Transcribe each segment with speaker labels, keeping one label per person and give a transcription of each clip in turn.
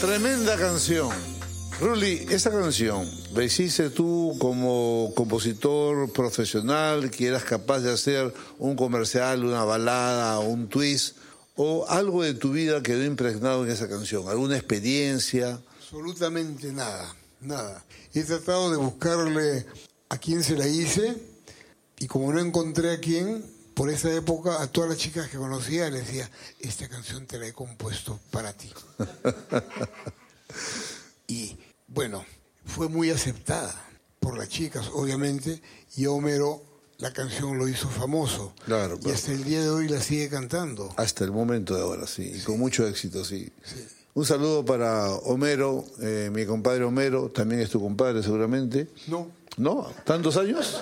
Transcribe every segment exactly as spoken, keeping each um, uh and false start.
Speaker 1: Tremenda canción. Ruli, esa canción, ¿la hiciste tú como compositor profesional, que eras capaz de hacer un comercial, una balada, un twist, o algo de tu vida quedó impregnado en esa canción? ¿Alguna experiencia?
Speaker 2: Absolutamente nada, nada. He tratado de buscarle a quién se la hice, y como no encontré a quién, por esa época a todas las chicas que conocía les decía, esta canción te la he compuesto para ti. Y bueno, fue muy aceptada por las chicas, obviamente, y Homero la canción lo hizo famoso.
Speaker 1: Claro, claro.
Speaker 2: Y hasta el día de hoy la sigue cantando.
Speaker 1: Hasta el momento de ahora, sí, y
Speaker 2: Sí.
Speaker 1: con mucho éxito, sí.
Speaker 2: Sí.
Speaker 1: Un saludo para Homero, eh, mi compadre Homero, también es tu compadre seguramente.
Speaker 2: No.
Speaker 1: ¿No? ¿Tantos años?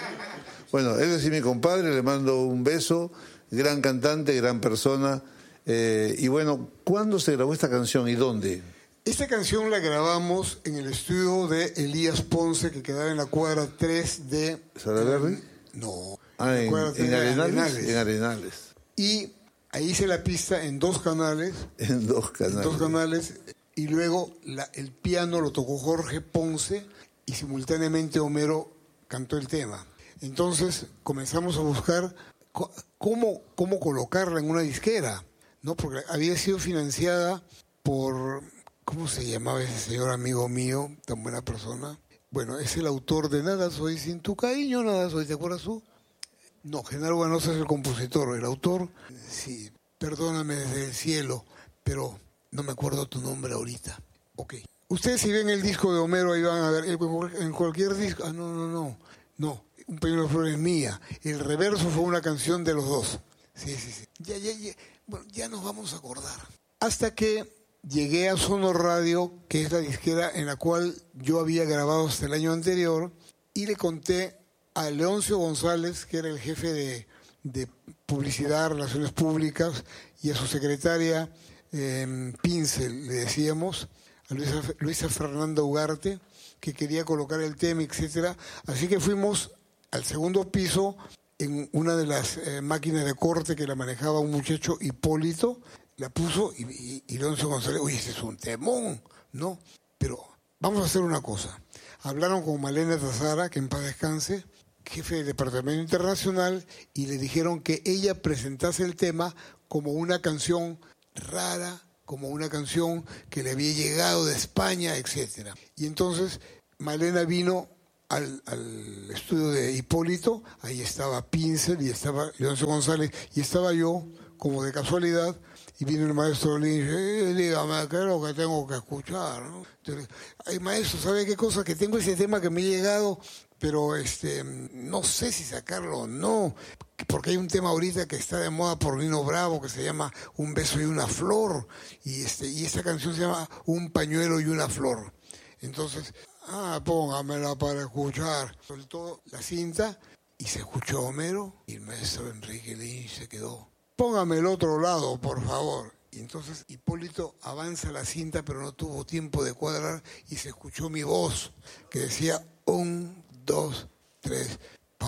Speaker 1: Bueno, él es mi compadre, le mando un beso, gran cantante, gran persona. Eh, y bueno, ¿cuándo se grabó esta canción y dónde?
Speaker 2: Esta canción la grabamos en el estudio de Elías Ponce, que quedaba en la cuadra tres de...
Speaker 1: ¿Salaberry?
Speaker 2: No.
Speaker 1: Ah,
Speaker 2: la
Speaker 1: en,
Speaker 2: cuadra tres
Speaker 1: en
Speaker 2: de
Speaker 1: Arenales, en Arenales.
Speaker 2: Y ahí hice la pista en dos canales,
Speaker 1: En dos canales.
Speaker 2: en dos canales, y luego la- el piano lo tocó Jorge Ponce y simultáneamente Homero cantó el tema. Entonces comenzamos a buscar co- cómo, cómo colocarla en una disquera, ¿no? Porque había sido financiada por, ¿cómo se llamaba ese señor amigo mío, tan buena persona? Bueno, es el autor de Nada soy sin tu cariño, nada soy, ¿te acuerdas tú? No, Genaro Ganosa es el compositor, el autor, sí, perdóname desde el cielo, pero no me acuerdo tu nombre ahorita. Ok. Ustedes si ven el disco de Homero, ahí van a ver, en cualquier disco, ah, no, no, no, no, Un pañuelo de flores mía, el reverso fue una canción de los dos. Sí, sí, sí. Ya, ya, ya, bueno, ya nos vamos a acordar. Hasta que llegué a Sonor Radio, que es la disquera en la cual yo había grabado hasta el año anterior, y le conté a Leoncio González, que era el jefe de, de publicidad, relaciones públicas, y a su secretaria eh, Pincel, le decíamos, a Luisa, Luisa Fernanda Ugarte, que quería colocar el tema, etcétera. Así que fuimos al segundo piso en una de las eh, máquinas de corte que la manejaba un muchacho, Hipólito, la puso y, y, y Leoncio González, oye, ese es un temón, ¿no? Pero vamos a hacer una cosa. Hablaron con Malena Tazara, que en paz descanse, jefe del Departamento Internacional, y le dijeron que ella presentase el tema como una canción rara, como una canción que le había llegado de España, etcétera. Y entonces Malena vino al, al estudio de Hipólito, ahí estaba Pincel y estaba Leoncio González y estaba yo, como de casualidad, y vino el maestro Lin y dice, eh, dígame, ¿qué es lo que tengo que escuchar? ¿No? Entonces, ay, maestro, ¿sabe qué cosa? Que tengo ese tema que me ha llegado, pero este no sé si sacarlo o no, porque hay un tema ahorita que está de moda por Nino Bravo que se llama Un beso y una flor, y este y esa canción se llama Un pañuelo y una flor. Entonces, ah, póngamela para escuchar. Soltó la cinta y se escuchó Homero, y el maestro Enrique Lynch se quedó. Póngame el otro lado, por favor. Y entonces Hipólito avanza la cinta, pero no tuvo tiempo de cuadrar, y se escuchó mi voz, que decía un, dos, tres,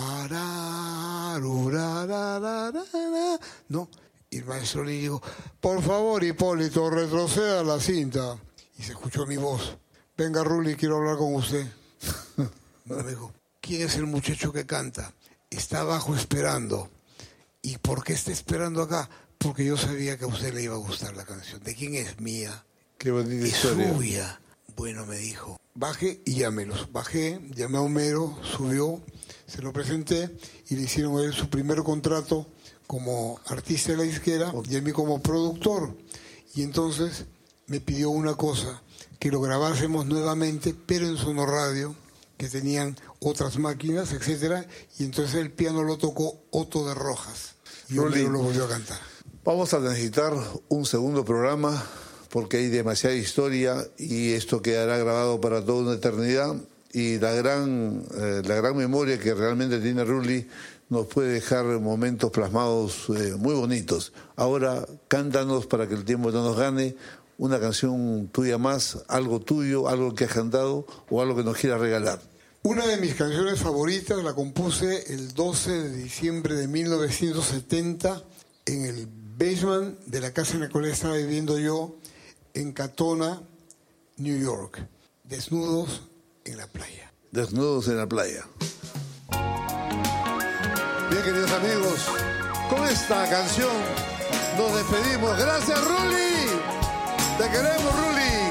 Speaker 2: para, no. Y el maestro le dijo, por favor, Hipólito, retroceda la cinta. Y se escuchó mi voz. Venga, Ruli, quiero hablar con usted. Me dijo, ¿quién es el muchacho que canta? Está abajo esperando. ¿Y por qué está esperando acá? Porque yo sabía que a usted le iba a gustar la canción. ¿De quién es? Mía.
Speaker 1: Qué bonita
Speaker 2: Es
Speaker 1: historia.
Speaker 2: suya. Bueno, me dijo, baje y llámelos. Bajé, llamé a Homero, subió, se lo presenté y le hicieron a él su primer contrato como artista de la disquera y a mí como productor. Y entonces me pidió una cosa, que lo grabásemos nuevamente, pero en Sonor Radio, que tenían otras máquinas, etcétera, y entonces el piano lo tocó Otto de Rojas y Homero lo volvió a cantar.
Speaker 1: Vamos a necesitar un segundo programa porque hay demasiada historia y esto quedará grabado para toda una eternidad, y la gran, eh, la gran memoria que realmente tiene Ruli nos puede dejar momentos plasmados eh, muy bonitos. Ahora cántanos, para que el tiempo no nos gane, una canción tuya más, algo tuyo, algo que has cantado o algo que nos quieras regalar.
Speaker 2: Una de mis canciones favoritas la compuse el doce de diciembre de mil novecientos setenta en el basement de la casa en la cual estaba viviendo yo, en Catona, New York. Desnudos en la playa.
Speaker 1: Desnudos en la playa. Bien, queridos amigos, con esta canción nos despedimos. Gracias, Ruli. Te queremos, Ruli.